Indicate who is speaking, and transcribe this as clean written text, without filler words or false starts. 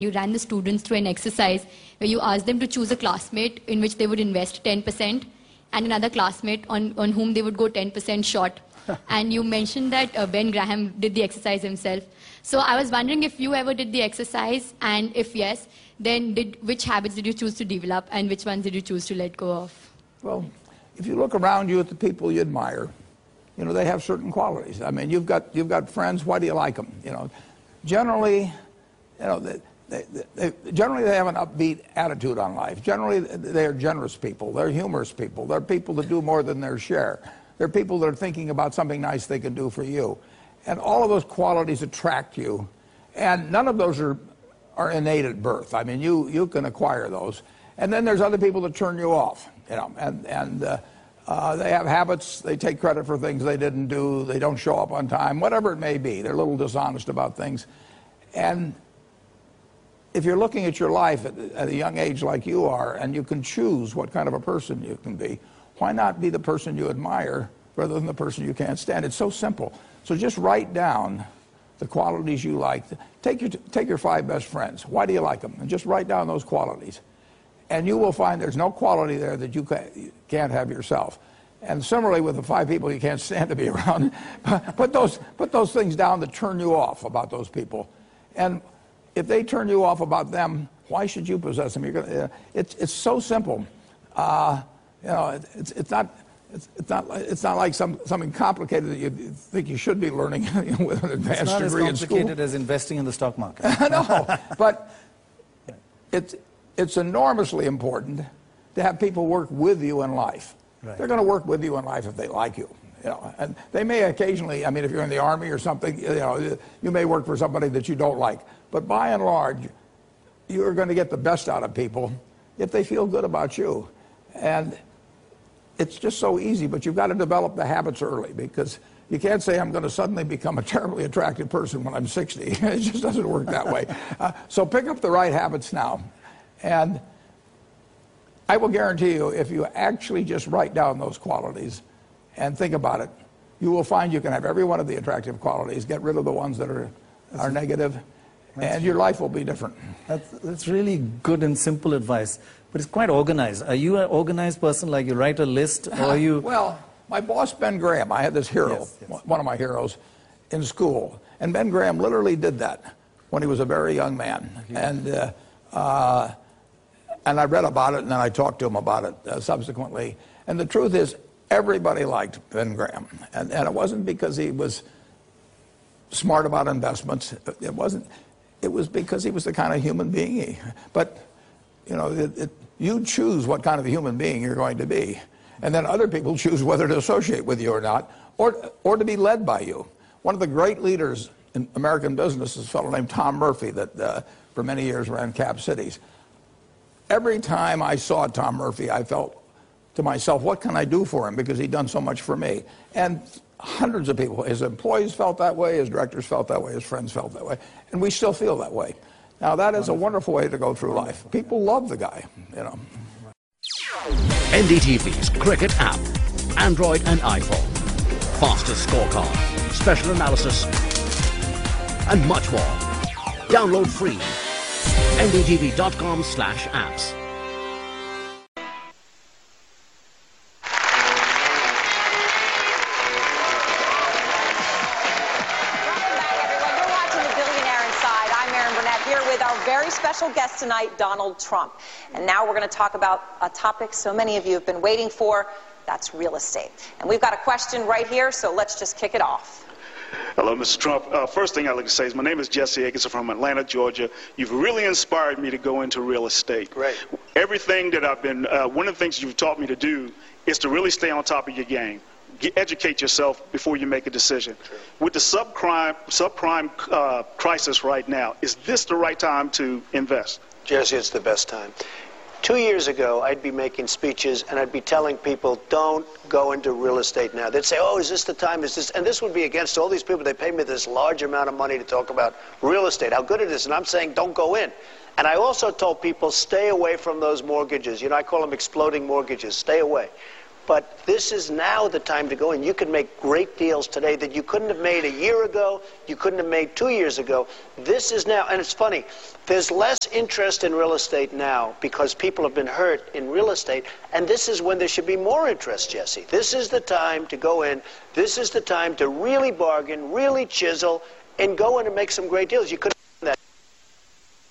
Speaker 1: You ran the students through an exercise where you asked them to choose a classmate in which they would invest 10% and another classmate on whom they would go 10% short. And you mentioned that Ben Graham did the exercise himself. So I was wondering if you ever did the exercise, and if yes, then which habits did you choose to develop and which ones did you choose to let go of?
Speaker 2: Well, if you look around you at the people you admire, you know, they have certain qualities. I mean, you've got friends, why do you like them? You know, generally, you know, generally they have an upbeat attitude on life. Generally, they're generous people. They're humorous people. They're people that do more than their share. They're people that are thinking about something nice they can do for you. And all of those qualities attract you. And none of those are innate at birth. I mean, you can acquire those. And then there's other people that turn you off, you know, and they have habits. They take credit for things they didn't do. They don't show up on time, whatever it may be. They're a little dishonest about things. And if you're looking at your life at a young age like you are, and you can choose what kind of a person you can be, why not be the person you admire rather than the person you can't stand? It's so simple. So just write down the qualities you like. Take your 5 best friends. Why do you like them? And just write down those qualities. And you will find there's no quality there that you can't have yourself. And similarly with the 5 people you can't stand to be around, put those things down that turn you off about those people. And if they turn you off about them, why should you possess them? It's so simple. You know, it's not like something complicated that you think you should be learning, you know, with an advanced degree in school.
Speaker 3: It's not as complicated as investing in the stock market.
Speaker 2: No, but it's enormously important to have people work with you in life. Right. They're going to work with you in life if they like you. You know, and they may occasionally, I mean, if you're in the Army or something, you know, you may work for somebody that you don't like. But by and large, you're going to get the best out of people if they feel good about you. And it's just so easy, but you've got to develop the habits early, because you can't say I'm going to suddenly become a terribly attractive person when I'm 60. It just doesn't work that way. So pick up the right habits now. And I will guarantee you, if you actually just write down those qualities and think about it, you will find you can have every one of the attractive qualities, get rid of the ones that are negative, and your life will be different.
Speaker 3: That's really good and simple advice. But it's quite organized. Are you an organized person, like you write a list, or are you...
Speaker 2: Well, my boss, Ben Graham, I had this hero, one of my heroes, in school. And Ben Graham literally did that when he was a very young man. And I read about it, and then I talked to him about it subsequently. And the truth is, everybody liked Ben Graham. And it wasn't because he was smart about investments. It was because he was the kind of human being But, you know, you choose what kind of a human being you're going to be. And then other people choose whether to associate with you or not, or to be led by you. One of the great leaders in American business is a fellow named Tom Murphy that for many years ran Cap Cities. Every time I saw Tom Murphy, I felt to myself, what can I do for him? Because he'd done so much for me. And hundreds of people, his employees felt that way, his directors felt that way, his friends felt that way. And we still feel that way. Now, that is a wonderful way to go through life. People love the guy, you know.
Speaker 4: NDTV's cricket app, Android and iPhone, fastest scorecard, special analysis, and much more. Download free. ndtv.com/apps.
Speaker 5: Very special guest tonight, Donald Trump. And now we're going to talk about a topic so many of you have been waiting for. That's real estate. And we've got a question right here, so let's just kick it off.
Speaker 6: Hello, Mr. Trump. First thing I'd like to say is my name is Jesse Akins from Atlanta, Georgia. You've really inspired me to go into real estate.
Speaker 7: Great.
Speaker 6: Everything that I've been, one of the things you've taught me to do is to really stay on top of your game. Educate yourself before you make a decision. True. With the subprime crisis right now, is this the right time to invest?
Speaker 7: Jesse, it's the best time. 2 years ago, I'd be making speeches and I'd be telling people, don't go into real estate now. They'd say, oh, is this the time? Is this? And this would be against all these people. They pay me this large amount of money to talk about real estate, how good it is. And I'm saying, don't go in. And I also told people, stay away from those mortgages. You know, I call them exploding mortgages. Stay away. But this is now the time to go in. You can make great deals today that you couldn't have made a year ago, you couldn't have made 2 years ago. This is now, and it's funny, there's less interest in real estate now because people have been hurt in real estate, and this is when there should be more interest, Jesse. This is the time to go in. This is the time to really bargain, really chisel, and go in and make some great deals. You could